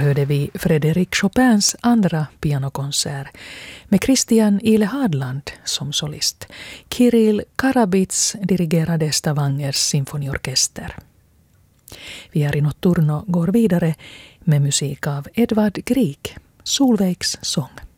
hörde vi Frédéric Chopins andra pianokonsert med Christian Ile Hadland som solist. Kirill Karabits dirigerade Stavangers symfoniorkester. Vi här i Notturno går vidare med musik av Edvard Grieg, Solveigs sång.